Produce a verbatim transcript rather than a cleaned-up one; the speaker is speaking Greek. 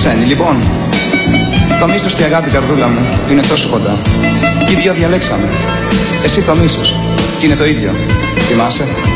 ξένη. Λοιπόν, το μίσος και η αγάπη, καρδούλα μου, είναι τόσο κοντά. Και οι δυο διαλέξαμε. Εσύ το μίσος, και είναι το ίδιο. Θυμάσαι?